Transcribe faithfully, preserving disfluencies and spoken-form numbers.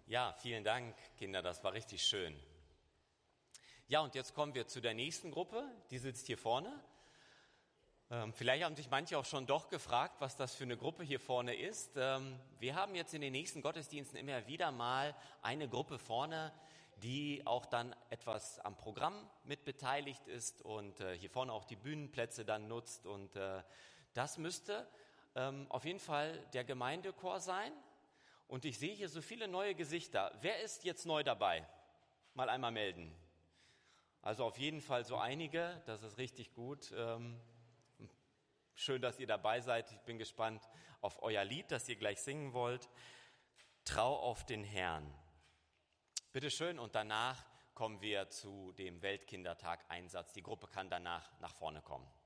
Ja, vielen Dank, Kinder, das war richtig schön. Ja, und jetzt kommen wir zu der nächsten Gruppe, die sitzt hier vorne. Ähm, vielleicht haben sich manche auch schon doch gefragt, was das für eine Gruppe hier vorne ist. Ähm, wir haben jetzt in den nächsten Gottesdiensten immer wieder mal eine Gruppe vorne, die auch dann etwas am Programm mit beteiligt ist und äh, hier vorne auch die Bühnenplätze dann nutzt. Und äh, das müsste ähm, auf jeden Fall der Gemeindechor sein. Und ich sehe hier so viele neue Gesichter. Wer ist jetzt neu dabei? Mal einmal melden. Also auf jeden Fall so einige, das ist richtig gut. Ähm, schön, dass ihr dabei seid. Ich bin gespannt auf euer Lied, das ihr gleich singen wollt. Trau auf den Herrn. Bitte schön, und danach kommen wir zu dem Weltkindertag-Einsatz. Die Gruppe kann danach nach vorne kommen.